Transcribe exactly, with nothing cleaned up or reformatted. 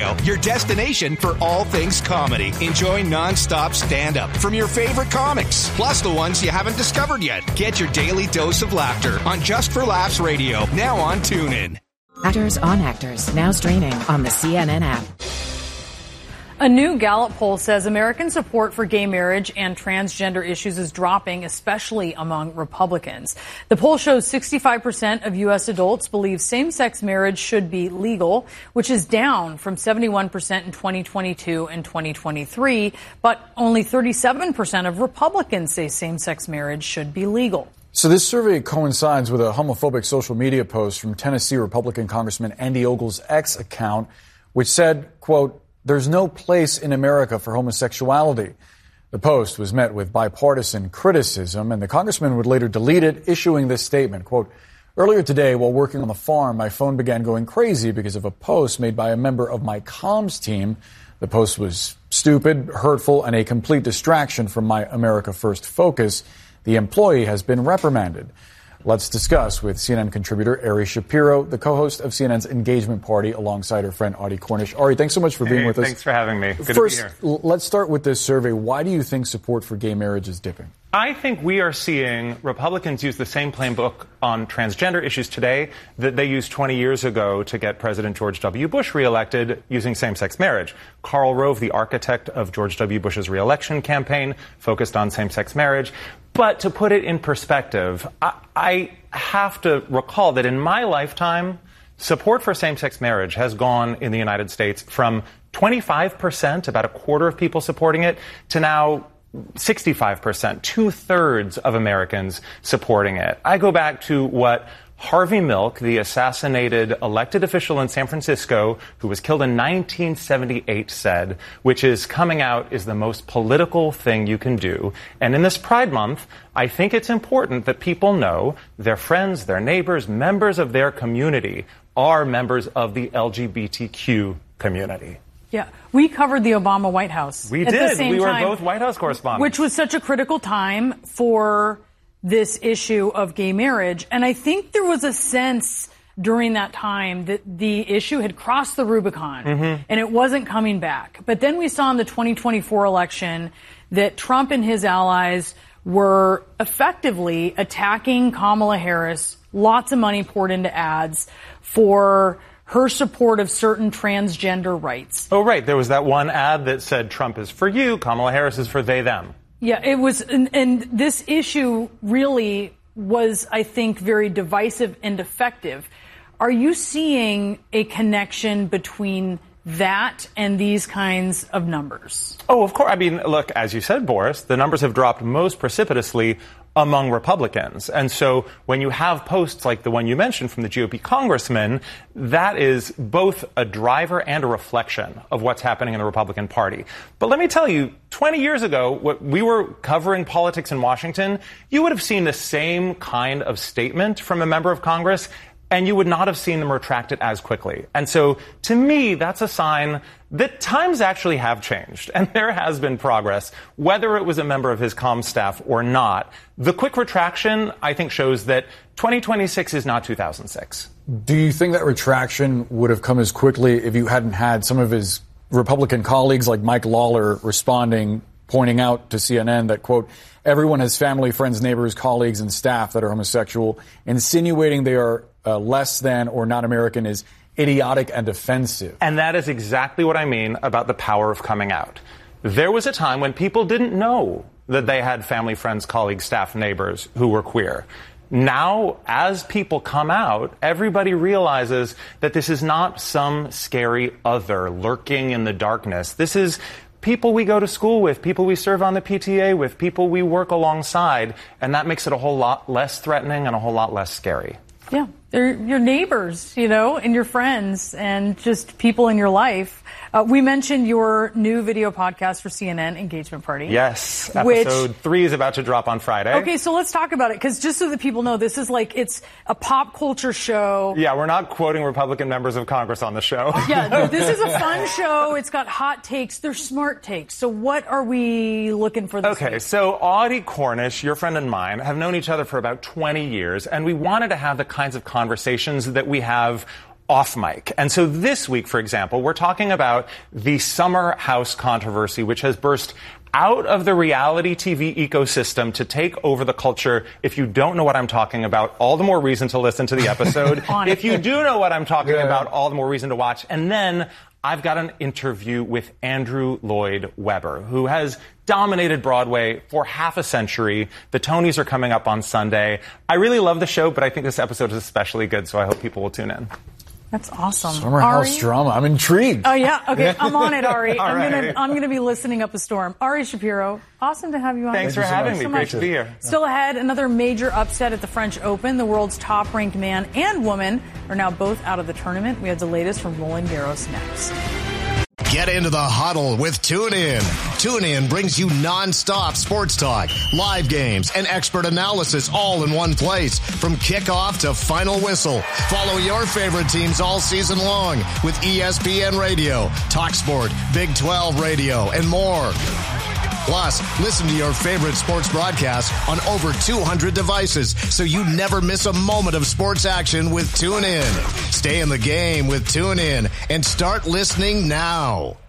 Radio, your destination for all things comedy. Enjoy non-stop stand-up from your favorite comics, plus the ones you haven't discovered yet. Get your daily dose of laughter on Just for Laughs Radio, now on TuneIn. Actors on Actors, now streaming on the C N N app. A new Gallup poll says American support for gay marriage and transgender issues is dropping, especially among Republicans. The poll shows sixty-five percent of U S adults believe same-sex marriage should be legal, which is down from seventy-one percent in twenty twenty-two and twenty twenty-three, but only thirty-seven percent of Republicans say same-sex marriage should be legal. So this survey coincides with a homophobic social media post from Tennessee Republican Congressman Andy Ogle's X account, which said, quote, "There's no place in America for homosexuality." The post was met with bipartisan criticism, and the congressman would later delete it, issuing this statement, quote, "Earlier today, while working on the farm, my phone began going crazy because of a post made by a member of my comms team. The post was stupid, hurtful, and a complete distraction from my America First focus. The employee has been reprimanded." Let's discuss with C N N contributor Ari Shapiro, the co-host of C N N's Engagement Party, alongside her friend Audie Cornish. Ari, thanks so much for being hey, with us. Thanks for having me. Good First, to be here. L- let's start with this survey. Why do you think support for gay marriage is dipping? I think we are seeing Republicans use the same playbook on transgender issues today that they used twenty years ago to get President George W. Bush reelected using same-sex marriage. Karl Rove, the architect of George W. Bush's reelection campaign, focused on same-sex marriage. But to put it in perspective, I, I have to recall that in my lifetime, support for same-sex marriage has gone in the United States from twenty-five percent, about a quarter of people supporting it, to now sixty-five percent, two-thirds of Americans supporting it. I go back to what Harvey Milk, the assassinated elected official in San Francisco who was killed in nineteen seventy-eight, said, which is coming out is the most political thing you can do. And in this Pride Month, I think it's important that people know their friends, their neighbors, members of their community are members of the L G B T Q community. Yeah, we covered the Obama White House. We at did. The same we were time, both White House correspondents. Which was such a critical time for this issue of gay marriage. And I think there was a sense during that time that the issue had crossed the Rubicon mm-hmm. and it wasn't coming back. But then we saw in the twenty twenty-four election that Trump and his allies were effectively attacking Kamala Harris, lots of money poured into ads for her support of certain transgender rights. Oh, right. There was that one ad that said Trump is for you, Kamala Harris is for they, them. Yeah, it was, and, and this issue really was, I think, very divisive and effective. Are you seeing a connection between that and these kinds of numbers? Oh, of course. I mean, look, as you said, Boris, the numbers have dropped most precipitously among Republicans. And so when you have posts like the one you mentioned from the G O P congressman, that is both a driver and a reflection of what's happening in the Republican Party. But let me tell you, twenty years ago, when we were covering politics in Washington, you would have seen the same kind of statement from a member of Congress, and you would not have seen them retract it as quickly. And so, to me, that's a sign that times actually have changed, and there has been progress, whether it was a member of his comm staff or not. The quick retraction, I think, shows that twenty twenty-six is not two thousand six. Do you think that retraction would have come as quickly if you hadn't had some of his Republican colleagues like Mike Lawler responding, pointing out to C N N that, quote, everyone has family, friends, neighbors, colleagues, and staff that are homosexual, insinuating they are uh, less than or not American is idiotic and offensive. And that is exactly what I mean about the power of coming out. There was a time when people didn't know that they had family, friends, colleagues, staff, neighbors who were queer. Now, as people come out, everybody realizes that this is not some scary other lurking in the darkness. This is people we go to school with, people we serve on the P T A with, people we work alongside, and that makes it a whole lot less threatening and a whole lot less scary. Yeah, they're your neighbors, you know, and your friends and just people in your life. Uh, we mentioned your new video podcast for C N N, Engagement Party. Yes, episode which, three is about to drop on Friday. Okay, so let's talk about it, because just so that people know, this is like, it's a pop culture show. Yeah, we're not quoting Republican members of Congress on the show. Yeah, this is a fun show. It's got hot takes. They're smart takes. So what are we looking for this Okay, week? so Audie Cornish, your friend and mine, have known each other for about twenty years, and we wanted to have the kinds of conversations that we have off mic. And so this week, for example, we're talking about the Summer House controversy, which has burst out of the reality T V ecosystem to take over the culture. If you don't know what I'm talking about, all the more reason to listen to the episode. If you do know what I'm talking yeah. about, all the more reason to watch. And then I've got an interview with Andrew Lloyd Webber, who has dominated Broadway for half a century. The Tonys are coming up on Sunday. I really love the show, but I think this episode is especially good, so I hope people will tune in. That's awesome. Summer House drama. I'm intrigued. Oh, yeah? Okay, yeah. I'm on it, Ari. All I'm right. gonna I'm gonna be listening up a storm. Ari Shapiro, awesome to have you on. Thanks Thank for having so me. much. Great to be here. Still ahead, another major upset at the French Open. The world's top-ranked man and woman are now both out of the tournament. We have the latest from Roland Garros next. Get into the huddle with TuneIn. TuneIn brings you non-stop sports talk, live games, and expert analysis all in one place. From kickoff to final whistle. Follow your favorite teams all season long with E S P N Radio, TalkSport, Big twelve Radio, and more. Plus, listen to your favorite sports broadcasts on over two hundred devices so you never miss a moment of sports action with TuneIn. Stay in the game with TuneIn and start listening now.